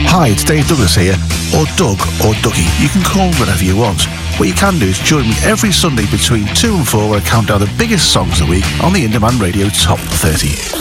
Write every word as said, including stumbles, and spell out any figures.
Hi, it's Dave Douglas here, or Doug, or Dougie. You can call me whatever you want. What you can do is join me every Sunday between two and four where I count down the biggest songs of the week on the In Demand Radio Top thirty.